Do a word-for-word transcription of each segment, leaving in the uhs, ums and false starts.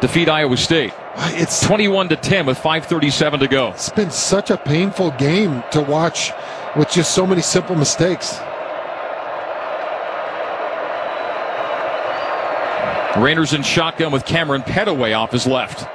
defeat Iowa State. It's twenty-one to ten with five thirty-seven to go. It's been such a painful game to watch with just so many simple mistakes. Raynor's in shotgun with Cameron Pettaway off his left.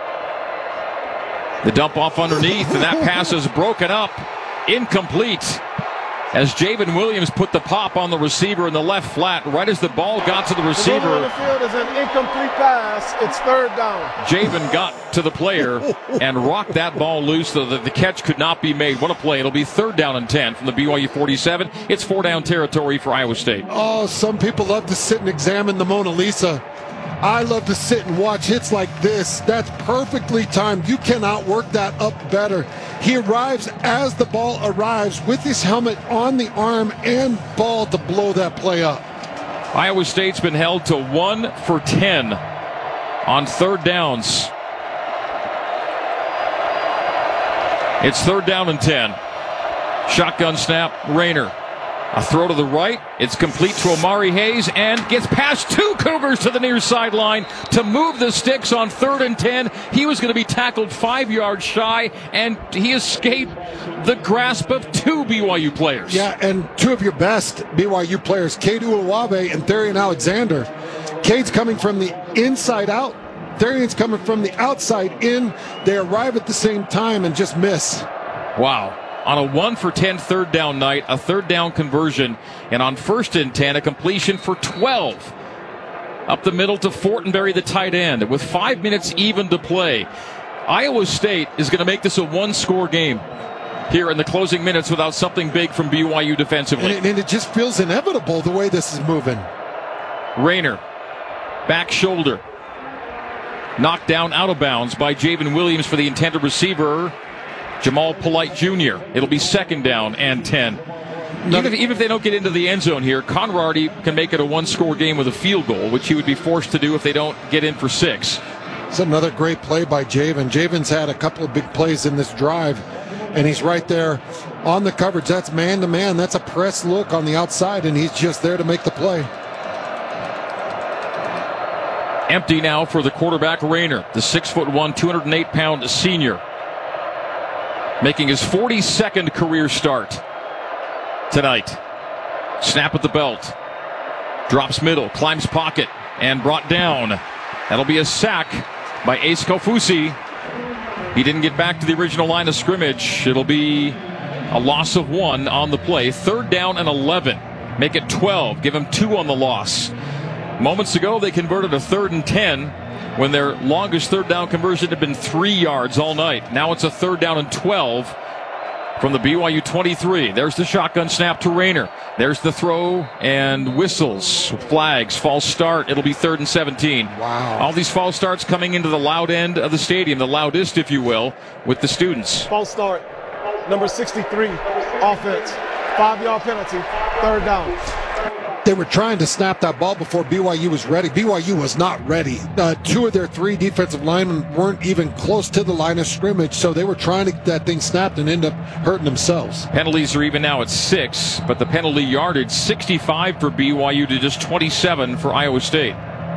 The dump off underneath, and that pass is broken up. Incomplete. As Javen Williams put the pop on the receiver in the left flat, right as the ball got to the receiver. The, the field is an incomplete pass. It's third down. Javen got to the player and rocked that ball loose so that the catch could not be made. What a play. It'll be third down and ten from the B Y U forty-seven. It's four down territory for Iowa State. Oh, some people love to sit and examine the Mona Lisa. I love to sit and watch hits like this. That's perfectly timed. You cannot work that up better. He arrives as the ball arrives with his helmet on the arm and ball to blow that play up. Iowa State's been held to one for ten on third downs. It's third down and ten. Shotgun snap, Raynor. A throw to the right. It's complete to Omari Hayes and gets past two Cougars to the near sideline to move the sticks on third and ten. He was going to be tackled five yards shy, and he escaped the grasp of two B Y U players. Yeah, and two of your best B Y U players, Cade Uluwabe and Therian Alexander. Cade's coming from the inside out. Therian's coming from the outside in. They arrive at the same time and just miss. Wow. On a one for ten third down night, a third down conversion, and on first and ten, a completion for twelve. Up the middle to Fortenberry, the tight end, with five minutes even to play. Iowa State is going to make this a one-score game here in the closing minutes without something big from B Y U defensively. And it, and it just feels inevitable the way this is moving. Raynor, back shoulder. Knocked down out of bounds by Javen Williams for the intended receiver, Jamal Polite Junior It'll be second down and ten. Even if, even if they don't get into the end zone here, Conradi can make it a one-score game with a field goal, which he would be forced to do if they don't get in for six. It's another great play by Javen. Javen's had a couple of big plays in this drive, and he's right there on the coverage. That's man-to-man. That's a press look on the outside, and he's just there to make the play. Empty now for the quarterback, Raynor, the six foot one, two hundred eight pound senior, making his forty-second career start tonight. Snap at the belt. Drops middle, climbs pocket, and brought down. That'll be a sack by Ace Kofusi. He didn't get back to the original line of scrimmage. It'll be a loss of one on the play. Third down and eleven. Make it twelve. Give him two on the loss. Moments ago, they converted a third and ten when their longest third down conversion had been three yards all night. Now it's a third down and twelve from the B Y U twenty-three. There's the shotgun snap to Raynor. There's the throw and whistles, flags, false start. It'll be third and seventeen. Wow. All these false starts coming into the loud end of the stadium, the loudest, if you will, with the students. False start, number sixty-three, offense. Five-yard penalty, third down. They were trying to snap that ball before B Y U was ready. B Y U was not ready. Uh, two of their three defensive linemen weren't even close to the line of scrimmage, so they were trying to get that thing snapped and end up hurting themselves. Penalties are even now at six, but the penalty yardage, sixty-five for B Y U to just twenty-seven for Iowa State.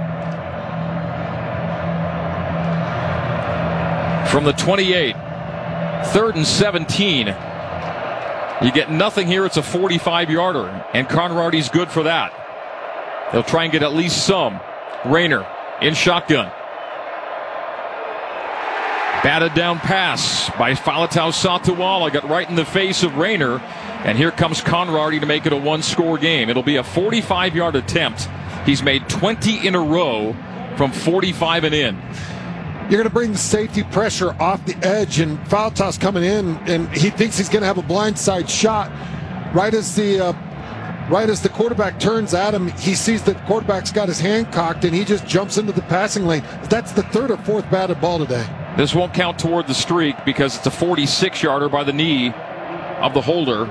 From the twenty-eight, third and seventeen. You get nothing here. It's a forty-five-yarder, and Conradi's good for that. They'll try and get at least some. Raynor in shotgun. Batted down pass by Faletau Satuala. Got right in the face of Raynor, and here comes Conradi to make it a one-score game. It'll be a forty-five-yard attempt. He's made twenty in a row from forty-five and in. You're going to bring the safety pressure off the edge, and Faletau's coming in, and he thinks he's going to have a blindside shot. Right as the uh, right as the quarterback turns at him, he sees that the quarterback's got his hand cocked, and he just jumps into the passing lane. That's the third or fourth batted ball today. This won't count toward the streak because it's a forty-six-yarder by the knee of the holder.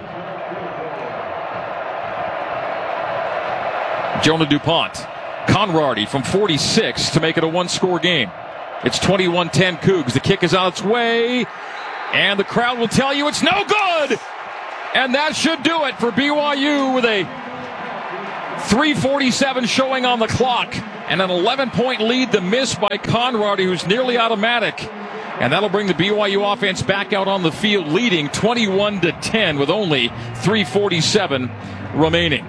Jonah DuPont. Conradi from forty-six to make it a one-score game. It's twenty-one ten Cougs. The kick is on its way, and the crowd will tell you it's no good. And that should do it for B Y U with a three forty-seven showing on the clock And an eleven-point lead, the miss by Conrady, who's nearly automatic. And that'll bring the B Y U offense back out on the field, leading twenty-one to ten with only three forty-seven remaining.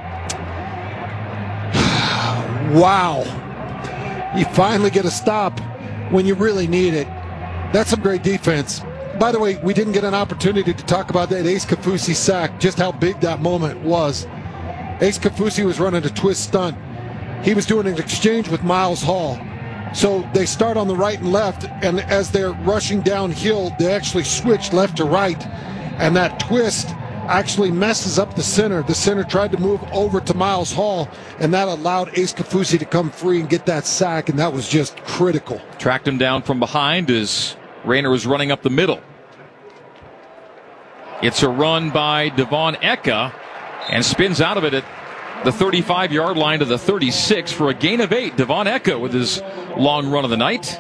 Wow. You finally get a stop when you really need it. That's some great defense. By the way, we didn't get an opportunity to talk about that Ace Kaufusi sack, just how big that moment was. Ace Kaufusi was running a twist stunt. He was doing an exchange with Miles Hall. So they start on the right and left, and as they're rushing downhill, they actually switch left to right. And that twist actually messes up the center. The center tried to move over to Miles Hall, and that allowed Ace Kaufusi to come free and get that sack, and that was just critical. Tracked him down from behind as Rayner was running up the middle. It's a run by Devon Eka, and spins out of it at the thirty-five-yard line to the thirty-six for a gain of eight. Devon Eka with his long run of the night.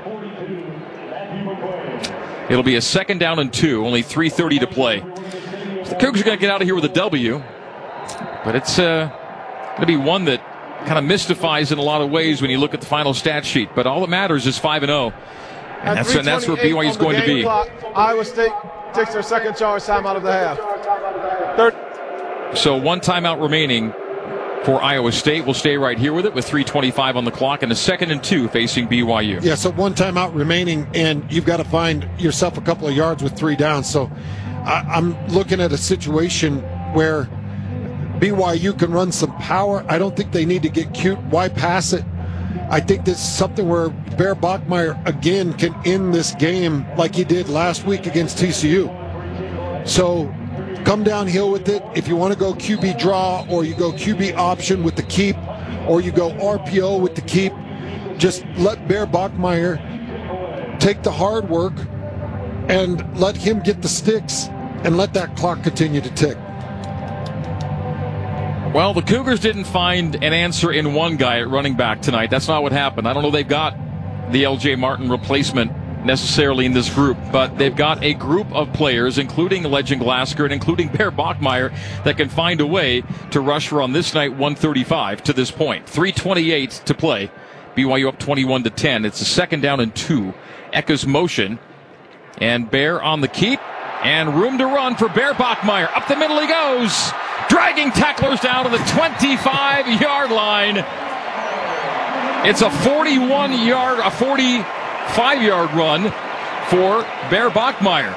It'll be a second down and two, only three thirty to play. The Cougars are going to get out of here with a W, but it's uh, going to be one that kind of mystifies in a lot of ways when you look at the final stat sheet. But all that matters is five and oh, and that's, and that's where B Y U is going to be. Clock, Iowa State takes their second charge time out of the half. Third. So one timeout remaining for Iowa State. We'll stay right here with it with three twenty-five on the clock and a second and two facing B Y U. Yeah, so one timeout remaining, and you've got to find yourself a couple of yards with three down. So I, I'm looking at a situation where B Y U can run some power. I don't think they need to get cute. Why pass it? I think this is something where Bear Bachmeier, again, can end this game like he did last week against T C U. So come downhill with it. If you want to go Q B draw, or you go Q B option with the keep, or you go R P O with the keep, just let Bear Bachmeier take the hard work and let him get the sticks and let that clock continue to tick. Well, the Cougars didn't find an answer in one guy at running back tonight. That's not what happened. I don't know they've got the L J Martin replacement necessarily in this group, but they've got a group of players, including Legend Glasgow and including Bear Bachmeier, that can find a way to rush for on this night one thirty-five to this point. three twenty-eight to play. B Y U up twenty-one to ten. It's a second down and two. Eka's motion, and Bear on the keep, and room to run for Bear Bachmeier. Up the middle he goes, dragging tacklers down to the twenty-five-yard line. It's a forty-one-yard, a forty-five-yard run for Bear Bachmeier.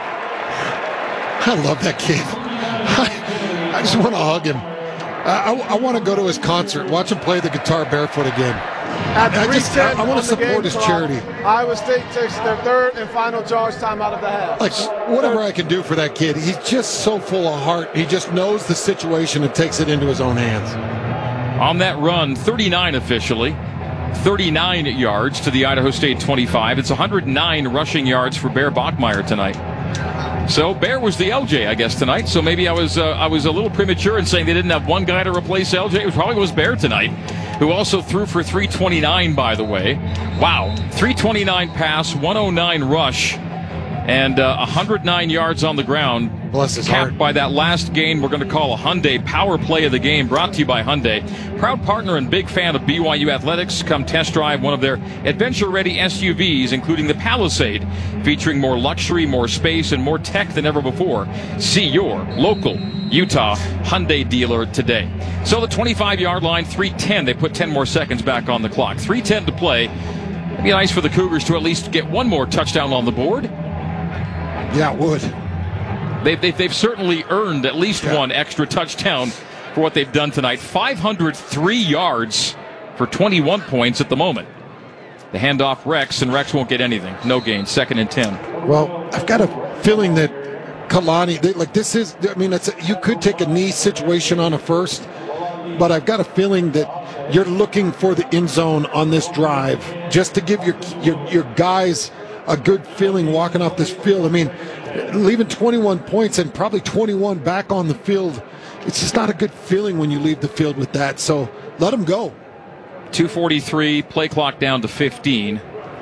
I love that kid. I, I just want to hug him. I, I, I want to go to his concert, watch him play the guitar barefoot again. At I, just, I, I want to support his clock, charity. Iowa State takes their third and final charge time out of the half. Like, whatever I can do for that kid. He's just so full of heart. He just knows the situation and takes it into his own hands. On that run, thirty-nine officially. thirty-nine yards to the Idaho State twenty-five. It's one hundred nine rushing yards for Bear Bachmeier tonight. So Bear was the L J, I guess, tonight. So maybe I was uh, I was a little premature in saying they didn't have one guy to replace L J. It probably was Bear tonight, who also threw for three twenty-nine, by the way. Wow. three twenty-nine pass, one oh nine rush, and uh, one hundred nine yards on the ground. Bless his Capped heart. by that last gain we're going to call a Hyundai Power Play of the Game, brought to you by Hyundai. Proud partner and big fan of B Y U Athletics. Come test drive one of their adventure-ready S U Vs, including the Palisade, featuring more luxury, more space, and more tech than ever before. See your local Utah Hyundai dealer today. So the twenty-five-yard line, three ten. They put ten more seconds back on the clock. three ten to play. It'd be nice for the Cougars to at least get one more touchdown on the board. Yeah, it would. They've, they've, they've certainly earned at least yeah. one extra touchdown for what they've done tonight. five hundred three yards for twenty-one points at the moment. The handoff Rex, and Rex won't get anything. No gain, second and ten. Well, I've got a feeling that Kalani, they, like this is, I mean, it's a, you could take a knee situation on a first, but I've got a feeling that you're looking for the end zone on this drive just to give your your, your guys a good feeling walking off this field. I mean, leaving twenty-one points and probably twenty-one back on the field, it's just not a good feeling when you leave the field with that. So let them go. two forty-three, play clock down to fifteen.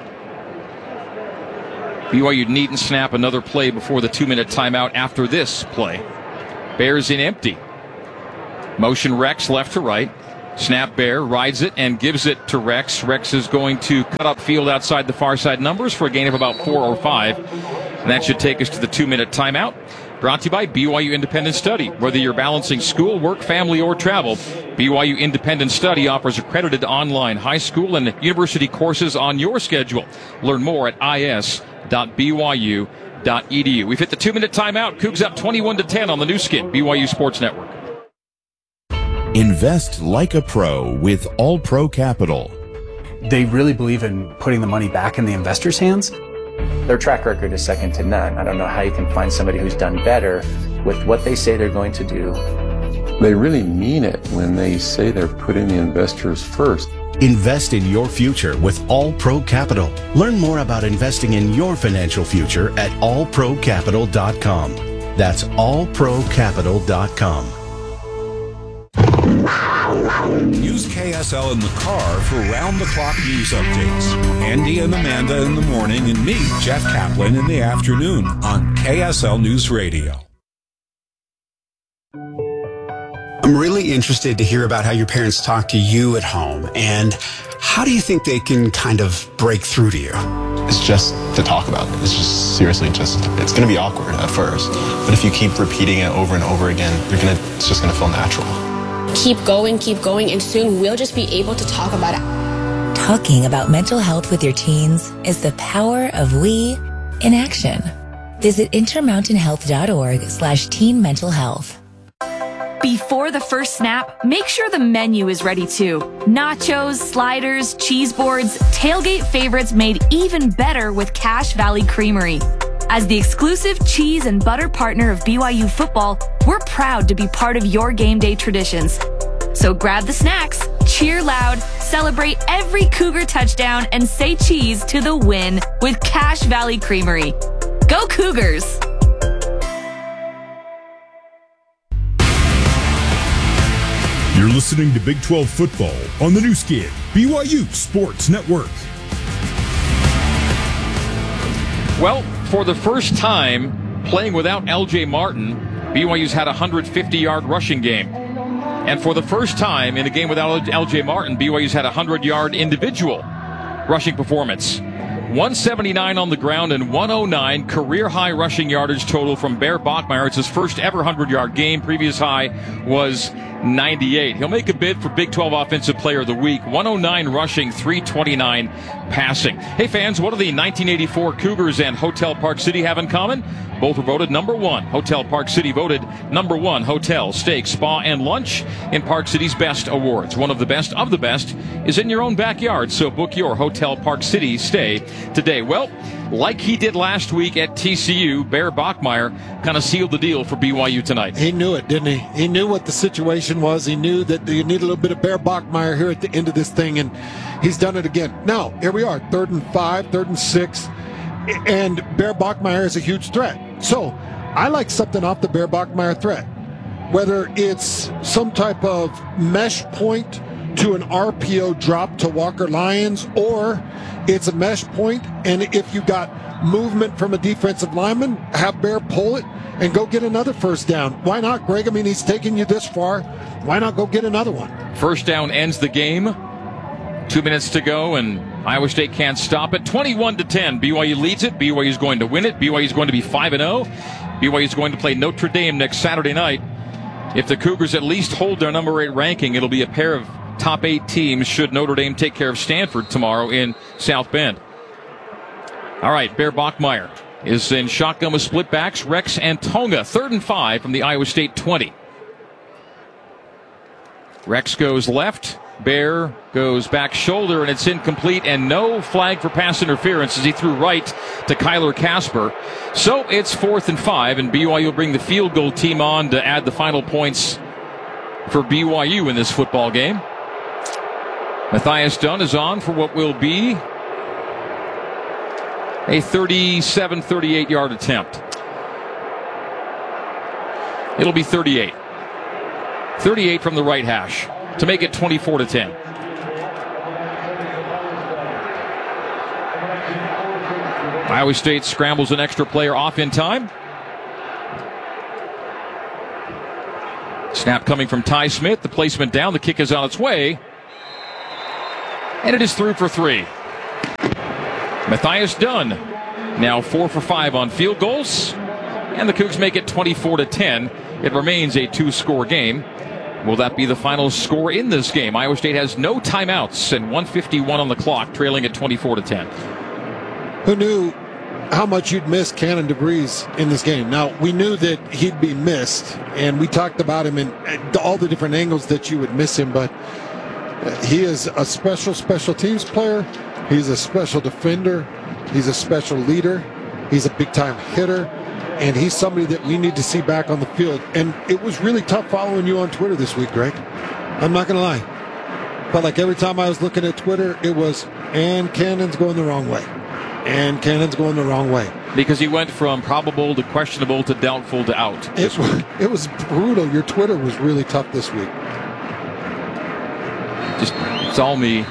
B Y U needn't snap another play before the two-minute timeout after this play. Bears in empty. Motion Rex left to right. Snap, Bear rides it and gives it to Rex. Rex is going to cut up field outside the far side numbers for a gain of about four or five. And that should take us to the two-minute timeout. Brought to you by B Y U Independent Study. Whether you're balancing school, work, family, or travel, B Y U Independent Study offers accredited online high school and university courses on your schedule. Learn more at I S dot B Y U dot E D U. We've hit the two-minute timeout. Cougs up twenty-one to ten on the new skin, B Y U Sports Network. Invest like a pro with All Pro Capital. They really believe in putting the money back in the investors' hands. Their track record is second to none. I don't know how you can find somebody who's done better with what they say they're going to do. They really mean it when they say they're putting the investors first. Invest in your future with All Pro Capital. Learn more about investing in your financial future at all pro capital dot com. That's all pro capital dot com. Use K S L in the car for round-the-clock news updates. Andy and Amanda in the morning and me, Jeff Kaplan, in the afternoon on K S L News Radio. I'm really interested to hear about how your parents talk to you at home, and how do you think they can kind of break through to you? It's just to talk about. It's just seriously just, it's going to be awkward at first, but if you keep repeating it over and over again, you're gonna, it's just going to feel natural. Keep going, keep going, and soon we'll just be able to talk about it. Talking about mental health with your teens is the power of we in action. Visit intermountainhealth.org slash teen mental health. Before the first snap, make sure the menu is ready too. Nachos, sliders, cheese boards, tailgate favorites made even better with Cache Valley Creamery. As the exclusive cheese and butter partner of B Y U football, we're proud to be part of your game day traditions. So grab the snacks, cheer loud, celebrate every Cougar touchdown, and say cheese to the win with Cache Valley Creamery. Go Cougars! You're listening to Big twelve football on the new skin, B Y U Sports Network. Well, for the first time playing without L J Martin, B Y U's had a one hundred fifty yard rushing game. And for the first time in a game without L J Martin, B Y U's had a one hundred yard individual rushing performance. one seventy-nine on the ground and one oh nine career-high rushing yardage total from Bear Bachmeier. It's his first ever one hundred yard game. Previous high was ninety-eight. He'll make a bid for Big twelve Offensive Player of the Week. one oh nine rushing, three twenty-nine passing. Hey fans, what do the nineteen eighty-four Cougars and Hotel Park City have in common? Both were voted number one. Hotel Park City voted number one hotel, steak, spa, and lunch in Park City's best awards. One of the best of the best is in your own backyard, so book your Hotel Park City stay today. Well, like he did last week at T C U, Bear Bachmeier kind of sealed the deal for B Y U tonight. He knew it, didn't he? He knew what the situation was. He knew that you need a little bit of Bear Bachmeier here at the end of this thing, and he's done it again. Now, here we are, third and five, third and six, and Bear Bachmeier is a huge threat. So I like something off the Bear Bachmeier threat, whether it's some type of mesh point to an R P O drop to Walker Lyons, or it's a mesh point, and if you got movement from a defensive lineman, have Bear pull it and go get another first down. Why not, Greg? I mean, he's taken you this far. Why not go get another one? First down ends the game. Two minutes to go, and Iowa State can't stop it. twenty-one to ten. B Y U leads it. B Y U is going to win it. B Y U is going to be five and oh. B Y U is going to play Notre Dame next Saturday night. If the Cougars at least hold their number eight ranking, it'll be a pair of top eight teams should Notre Dame take care of Stanford tomorrow in South Bend. All right, Bear Bachmeier is in shotgun with split backs, Rex and Tonga. Third and five from the Iowa State twenty. Rex goes left. Bear goes back shoulder, and it's incomplete, and no flag for pass interference as he threw right to Kyler Casper. So it's fourth and five, and B Y U will bring the field goal team on to add the final points for B Y U in this football game. Matthias Dunn is on for what will be a thirty-seven thirty-eight yard attempt. It'll be thirty-eight. thirty-eight from the right hash to make it twenty-four to ten. Iowa State scrambles an extra player off in time. Snap coming from Ty Smith. The placement down. The kick is on its way. And it is through for three. Matthias Dunn now four for five on field goals. And the Cougs make it twenty-four to ten. It remains a two-score game. Will that be the final score in this game? Iowa State has no timeouts and one fifty-one on the clock, trailing at twenty-four to ten. Who knew how much you'd miss Cannon DeVries in this game? Now, we knew that he'd be missed, and we talked about him in all the different angles that you would miss him, but he is a special, special teams player. He's a special defender. He's a special leader. He's a big-time hitter, and he's somebody that we need to see back on the field. And it was really tough following you on Twitter this week, Greg. I'm not going to lie. Felt like every time I was looking at Twitter, it was, and Cannon's going the wrong way. And Cannon's going the wrong way. Because he went from probable to questionable to doubtful to out. It, it was brutal. Your Twitter was really tough this week. Just, it's all me.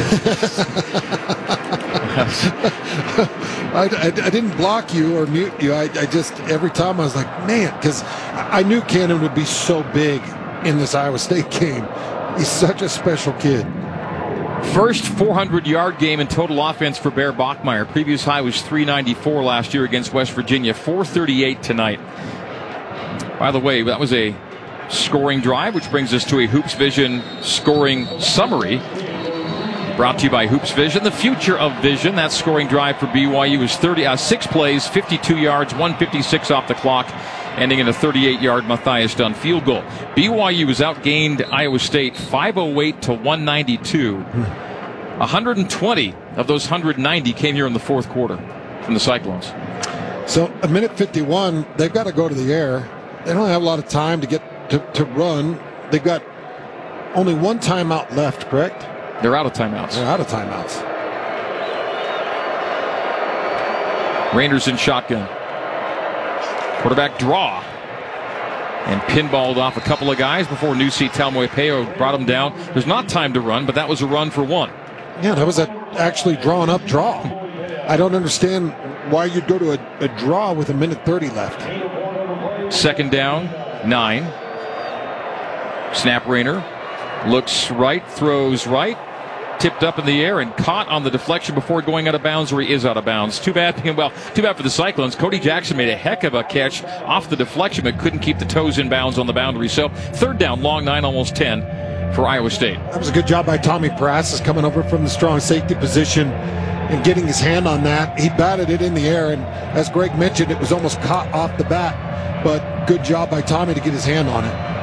I, I, I didn't block you or mute you. I, I just, every time I was like, man, because I knew Cannon would be so big in this Iowa State game. He's such a special kid. First four hundred yard game in total offense for Bear Bachmeier. Previous high was three ninety-four last year against West Virginia. four thirty-eight tonight. By the way, that was a scoring drive, which brings us to a Hoops Vision scoring summary. Brought to you by Hoops Vision, the future of vision. That scoring drive for B Y U was thirty, uh, six plays, fifty-two yards, one fifty-six off the clock, ending in a thirty-eight yard Matthias Dunn field goal. B Y U has outgained Iowa State five oh eight to one ninety-two. one hundred twenty of those one hundred ninety came here in the fourth quarter from the Cyclones. So a minute fifty-one, they've got to go to the air. They don't have a lot of time to get to, to run. They've got only one timeout left, correct? They're out of timeouts. They're out of timeouts. Rainers in shotgun. Quarterback draw. And pinballed off a couple of guys before Nusi Talmoepeo brought him down. There's not time to run, but that was a run for one. Yeah, that was a actually drawn up draw. I don't understand why you'd go to a, a draw with a minute thirty left. Second down, nine. Snap Rainer. Looks right, throws right, tipped up in the air and caught on the deflection before going out of bounds, or he is out of bounds. Too bad, well, too bad for the Cyclones. Cody Jackson made a heck of a catch off the deflection, but couldn't keep the toes in bounds on the boundary. So third down, long nine, almost ten for Iowa State. That was a good job by Tommy Parasis coming over from the strong safety position and getting his hand on that. He batted it in the air, and as Greg mentioned, it was almost caught off the bat, but good job by Tommy to get his hand on it.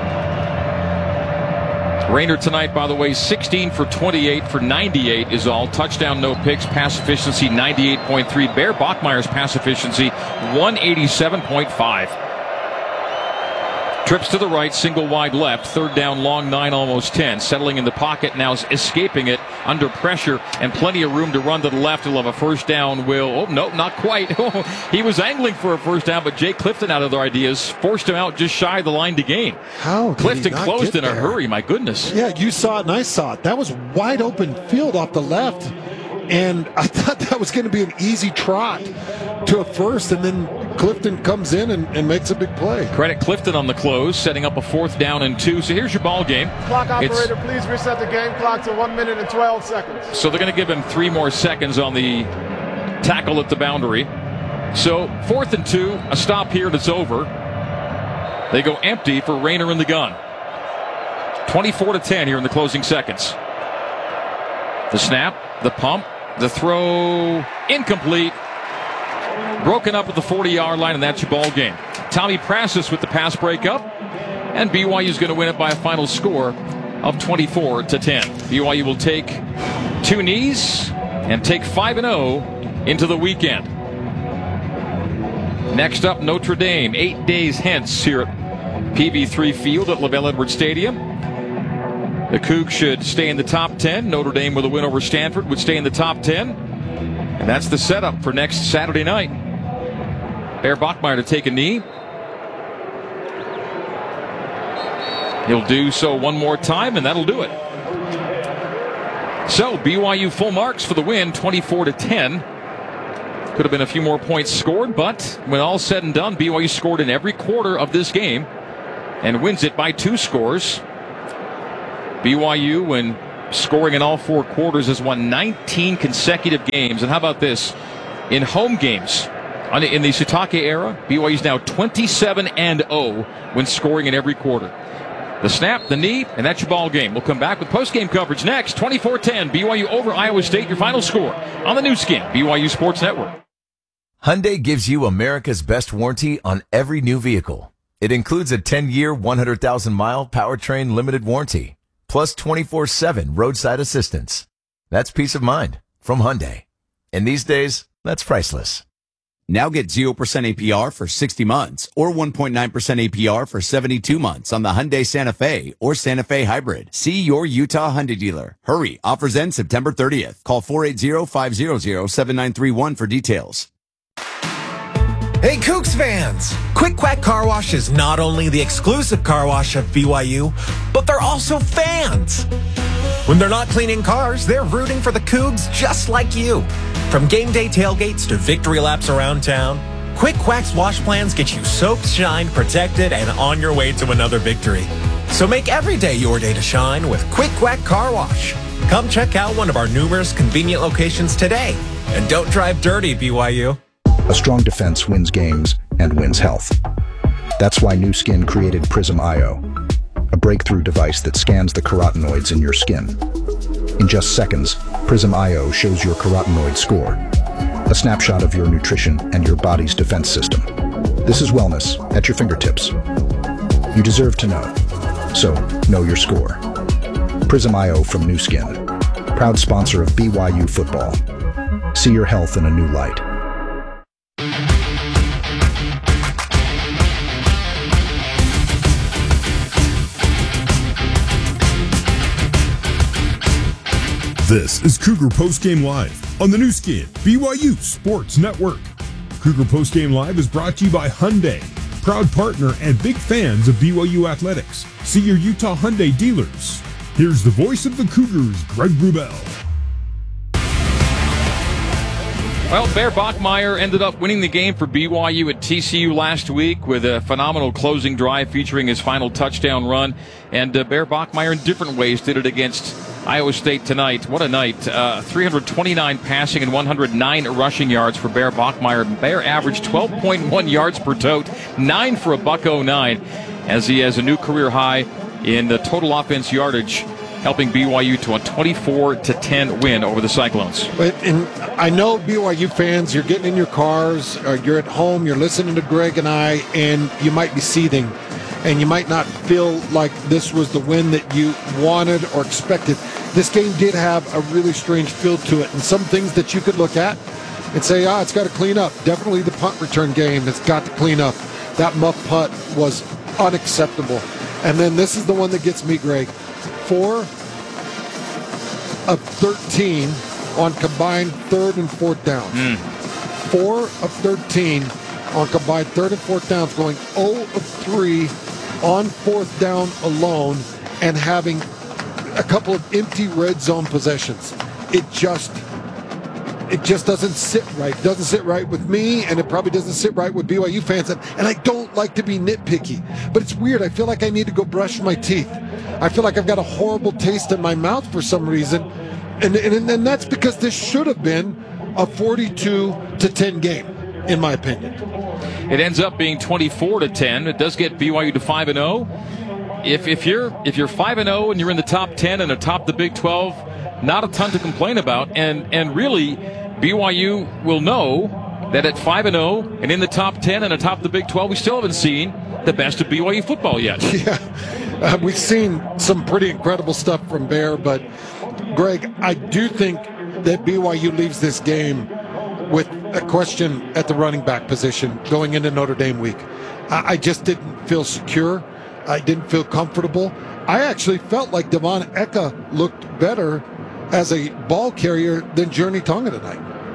Rainer tonight, by the way, sixteen for twenty-eight for ninety-eight is all. Touchdown, no picks. Pass efficiency, ninety-eight point three. Bear Bachmeier's pass efficiency, one eighty-seven point five. Trips to the right, single wide left. Third down, long nine, almost ten. Settling in the pocket, now escaping it under pressure and plenty of room to run to the left. He'll have a first down. Will, oh, no, not quite. He was angling for a first down, but Jake Clifton, out of their ideas, forced him out just shy of the line to gain. How? Clifton closed in a hurry, my goodness. Yeah, you saw it and I saw it. That was wide open field off the left. And I thought that was going to be an easy trot to a first, and then Clifton comes in and, and makes a big play. Credit Clifton on the close, setting up a fourth down and two. So here's your ball game. Clock operator, it's, please reset the game clock to one minute and twelve seconds. So they're going to give him three more seconds on the tackle at the boundary. So fourth and two, a stop here and it's over. They go empty for Rainer in the gun. twenty-four to ten here in the closing seconds. The snap, the pump, the throw, incomplete. Broken up at the forty-yard line, and that's your ball game. Tommy Prasis with the pass breakup, and B Y U is going to win it by a final score of twenty-four to ten. B Y U will take two knees and take five and oh into the weekend. Next up, Notre Dame, eight days hence here at P V three Field at LaVell Edwards Stadium. The Cougs should stay in the top ten. Notre Dame with a win over Stanford would stay in the top ten. And that's the setup for next Saturday night. Bear Bachmeier to take a knee. He'll do so one more time, and that'll do it. So B Y U full marks for the win, twenty-four to ten. Could have been a few more points scored, but when all said and done, B Y U scored in every quarter of this game. and wins it by two scores. B Y U, when scoring in all four quarters, has won nineteen consecutive games. And how about this? In home games, in the Sitake era, B Y U is now twenty-seven and oh when scoring in every quarter. The snap, the knee, and that's your ball game. We'll come back with post-game coverage next. twenty-four ten, B Y U over Iowa State, your final score on the new skin, B Y U Sports Network. Hyundai gives you America's best warranty on every new vehicle. It includes a ten-year, one hundred thousand mile powertrain limited warranty, plus twenty-four seven roadside assistance. That's peace of mind from Hyundai. And these days, that's priceless. Now get zero percent A P R for sixty months or one point nine percent A P R for seventy-two months on the Hyundai Santa Fe or Santa Fe Hybrid. See your Utah Hyundai dealer. Hurry. Offers end September thirtieth. Call four eight zero, five zero zero, seven nine three one for details. Hey, Cougs fans! Quick Quack Car Wash is not only the exclusive car wash of B Y U, but they're also fans. When they're not cleaning cars, they're rooting for the Cougs just like you. From game day tailgates to victory laps around town, Quick Quack's wash plans get you soaked, shined, protected, and on your way to another victory. So make every day your day to shine with Quick Quack Car Wash. Come check out one of our numerous convenient locations today. And don't drive dirty, B Y U. A strong defense wins games and wins health. That's why Nu Skin created Prism I O, a breakthrough device that scans the carotenoids in your skin. In just seconds, Prism I O shows your carotenoid score, a snapshot of your nutrition and your body's defense system. This is wellness at your fingertips. You deserve to know, so know your score. Prism I O from Nu Skin, proud sponsor of B Y U football. See your health in a new light. This is Cougar Postgame Live on the new skin, B Y U Sports Network. Cougar Postgame Live is brought to you by Hyundai, proud partner and big fans of B Y U athletics. See your Utah Hyundai dealers. Here's the voice of the Cougars, Greg Wrubell. Well, Bear Bachmeier ended up winning the game for B Y U at T C U last week with a phenomenal closing drive featuring his final touchdown run. And uh, Bear Bachmeier in different ways did it against Iowa State tonight. What a night. Uh, three hundred twenty-nine passing and one hundred nine rushing yards for Bear Bachmeier. Bear averaged twelve point one yards per tote, nine for a buck oh nine, as he has a new career high in the total offense yardage, helping B Y U to a twenty-four to ten win over the Cyclones. But and I know B Y U fans, you're getting in your cars, or you're at home, you're listening to Greg and I, and you might be seething, and you might not feel like this was the win that you wanted or expected. This game did have a really strange feel to it, and some things that you could look at and say, ah, it's got to clean up. Definitely the punt return game has got to clean up. That muff punt was unacceptable. And then this is the one that gets me, Greg. Four of thirteen on combined third and fourth downs. Mm. Four of thirteen on combined third and fourth downs, going zero of three on fourth down alone, and having a couple of empty red zone possessions. It just, it just doesn't sit right. It doesn't sit right with me, and it probably doesn't sit right with B Y U fans. And, and I don't like to be nitpicky, but it's weird. I feel like I need to go brush my teeth. I feel like I've got a horrible taste in my mouth for some reason, and and, and that's because this should have been a forty-two to ten game, in my opinion. It ends up being twenty-four to ten. It does get B Y U to five and oh. If if you're if you're five and oh and you're in the top ten and atop the Big twelve, not a ton to complain about. And and really, B Y U will know that at five and oh and in the top ten and atop the Big twelve, we still haven't seen the best of B Y U football yet. Yeah, uh, we've seen some pretty incredible stuff from Bear, but Greg, I do think that B Y U leaves this game with a question at the running back position going into Notre Dame week. I, I just didn't feel secure. I didn't feel comfortable. I actually felt like Devon Eka looked better as a ball carrier than Journey Tonga tonight.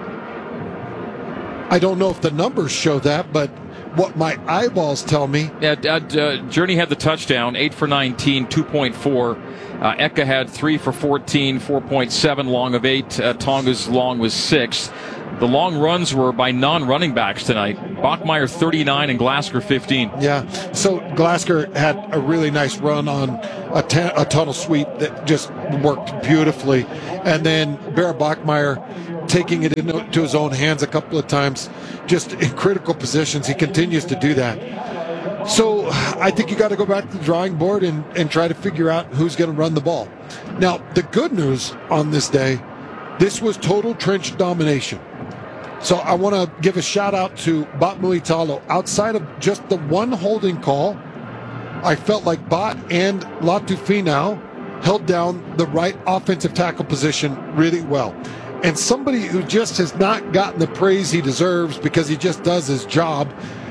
I don't know if the numbers show that, but what my eyeballs tell me. Yeah, uh, uh, Journey had the touchdown, eight for nineteen, two point four. Uh, Eka had three for fourteen, four point seven, long of eight. Uh, Tonga's long was six. the long runs were by non-running backs tonight. Bachmeier thirty-nine and Glasgow fifteen. Yeah, so Glasgow had a really nice run on a, ten, a tunnel sweep that just worked beautifully. And then Bear Bachmeier taking it into his own hands a couple of times, just in critical positions. He continues to do that. So I think you got to go back to the drawing board and, and try to figure out who's going to run the ball. Now, the good news on this day, this was total trench domination. So I want to give a shout out to Bot Muitalo. Outside of just the one holding call, I felt like Bot and Latufinau held down the right offensive tackle position really well. And somebody who just has not gotten the praise he deserves because he just does his job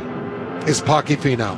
is Paki Finau.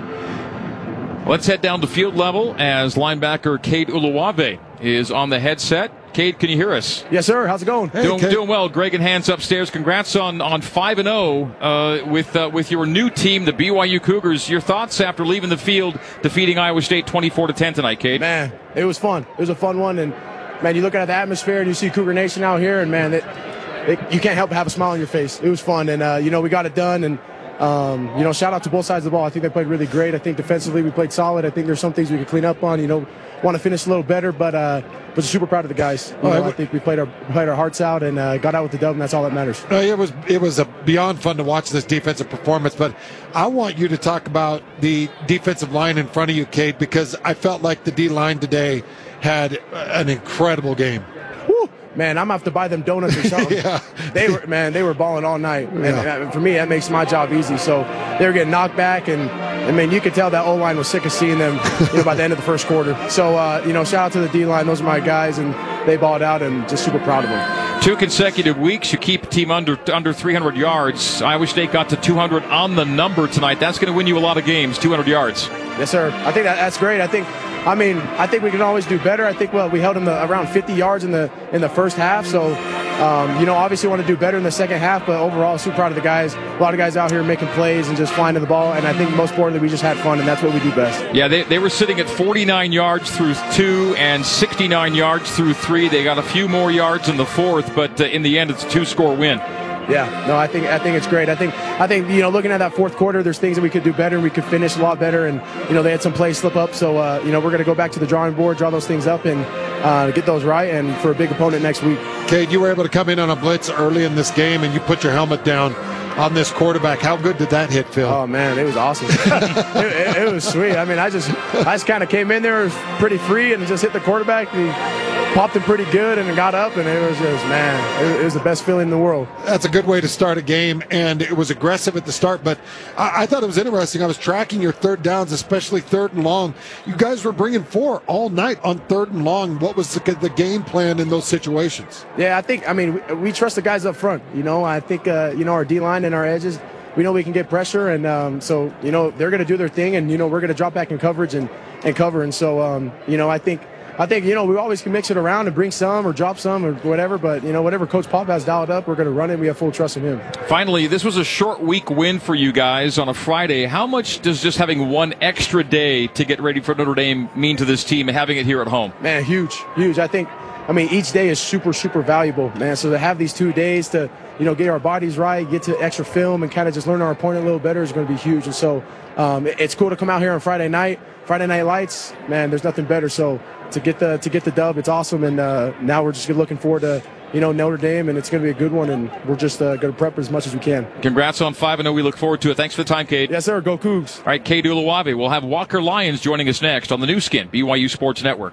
Let's head down to field level as linebacker Cade Uluwave is on the headset. Cade, can you hear us? Yes, sir. How's it going? Hey, doing, doing well. Greg and Hans upstairs. Congrats on on five and zero uh, with uh, with your new team, the B Y U Cougars. Your thoughts after leaving the field, defeating Iowa State twenty-four to ten tonight, Cade? Man, it was fun. It was a fun one, and man, you look at the atmosphere and you see Cougar Nation out here, and man, it, it, you can't help but have a smile on your face. It was fun, and uh, you know we got it done, and. Um, you know, shout out to both sides of the ball. I think they played really great. I think defensively we played solid. I think there's some things we could clean up on. You know, want to finish a little better, but uh, but super proud of the guys. You know, I think we played our played our hearts out and uh, got out with the dub, and that's all that matters. Uh, it was it was a beyond fun to watch this defensive performance. But I want you to talk about the defensive line in front of you, Cade, because I felt like the D line today had an incredible game. Woo. Man, I'm gonna have to buy them donuts or something. yeah. They were, man, they were balling all night. And, yeah. and for me, that makes my job easy. So they were getting knocked back, and I mean, you could tell that O-line was sick of seeing them, you know, by the end of the first quarter. So, uh, you know, shout out to the D-line. Those are my guys, and they balled out, and just super proud of them. Two consecutive weeks, you keep a team under under three hundred yards. Iowa State got to two hundred on the number tonight. That's going to win you a lot of games, two hundred yards. Yes, sir. I think that, that's great. I think, I mean, I think we can always do better. I think, well, we held them the, around fifty yards in the in the first half. So, um, you know, obviously want to do better in the second half. But overall, super proud of the guys. A lot of guys out here making plays and just flying to the ball. And I think most importantly, we just had fun, and that's what we do best. Yeah, they, they were sitting at forty-nine yards through two and sixty-nine yards through three. They got a few more yards in the fourth, but uh, in the end, it's a two-score win. Yeah, no, I think I think it's great. I think I think you know, looking at that fourth quarter, there's things that we could do better. We could finish a lot better, and you know, they had some plays slip up. So uh, you know, we're going to go back to the drawing board, draw those things up, and uh, get those right. And for a big opponent next week. Cade, you were able to come in on a blitz early in this game, and you put your helmet down on this quarterback. How good did that hit feel? Oh man, it was awesome. it, it, it was sweet. I mean, I just I just kind of came in there pretty free and just hit the quarterback. And he popped him pretty good and got up, and it was just, man, it, it was the best feeling in the world. That's a good way to start a game, and it was aggressive at the start, but I, I thought it was interesting. I was tracking your third downs, especially third and long. You guys were bringing four all night on third and long. What was the, the game plan in those situations? Yeah, I think, I mean, we, we trust the guys up front. You know, I think, uh, you know, our D-line and our edges, we know we can get pressure, and um, so, you know, they're going to do their thing, and, you know, we're going to drop back in coverage and, and cover. And so, um, you know, I think, I think, you know, we always can mix it around and bring some or drop some or whatever, but, you know, whatever Coach Pop has dialed up, we're going to run it. We have full trust in him. Finally, this was a short week win for you guys on a Friday. How much does just having one extra day to get ready for Notre Dame mean to this team, having it here at home? Man, huge, huge. I think, I mean, each day is super, super valuable, man. So to have these two days to, you know, get our bodies right, get to extra film, and kind of just learn our opponent a little better is going to be huge. And so um, it's cool to come out here on Friday night, Friday Night Lights. Man, there's nothing better. So to get the to get the dub, it's awesome. And uh, now we're just looking forward to, you know, Notre Dame, and it's going to be a good one. And we're just uh, going to prep as much as we can. Congrats on five and oh. We look forward to it. Thanks for the time, Cade. Yes, sir. Go Cougs. All right, Cade Uluwave. We'll have Walker Lyons joining us next on the new skin, B Y U Sports Network.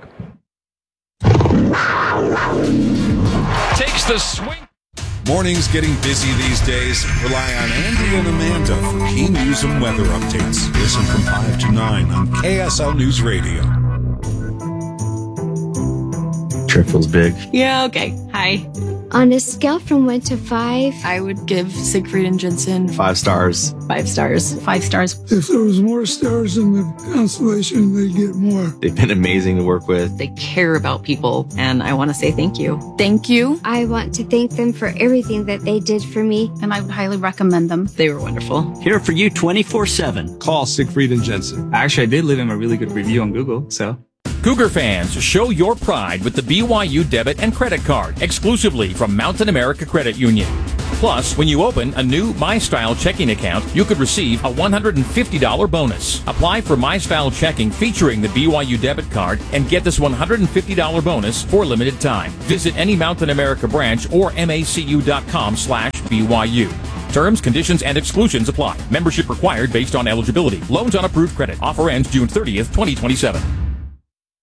Takes the swing. Mornings getting busy these days. Rely on Andy and Amanda for key news and weather updates. Listen from five to nine on K S L News Radio. Trip feels big. Yeah, okay. Hi. On a scale from one to five, I would give Siegfried and Jensen five stars. Five stars. Five stars. If there was more stars in the constellation, they'd get more. They've been amazing to work with. They care about people, and I want to say thank you. Thank you. I want to thank them for everything that they did for me, and I would highly recommend them. They were wonderful. Here for you twenty-four seven. Call Siegfried and Jensen. Actually, I did leave him a really good review on Google, so... Cougar fans, show your pride with the B Y U debit and credit card exclusively from Mountain America Credit Union. Plus, when you open a new MyStyle checking account, you could receive a one hundred fifty dollars bonus. Apply for MyStyle checking featuring the B Y U debit card and get this one hundred fifty dollars bonus for a limited time. Visit any Mountain America branch or macu.com slash BYU. Terms, conditions, and exclusions apply. Membership required based on eligibility. Loans on approved credit. Offer ends June thirtieth, twenty twenty-seven.